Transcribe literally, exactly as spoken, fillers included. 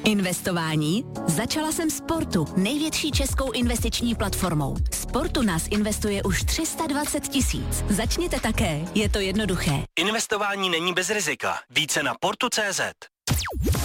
Investování? Začala jsem Sportu, největší českou investiční platformou. Sportu nás investuje už tři sta dvacet tisíc. Začněte také, je to jednoduché. Investování není bez rizika. Více na portu tečka cé zet.